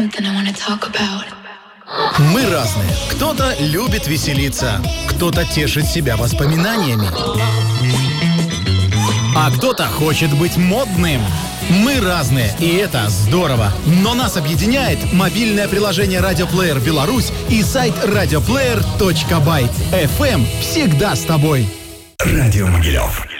Мы разные. Кто-то любит веселиться, кто-то тешит себя воспоминаниями, а кто-то хочет быть модным. Мы разные, и это здорово. Но нас объединяет мобильное приложение «Радиоплеер Беларусь» и сайт radioplayer.by. FM всегда с тобой. Радио Могилев.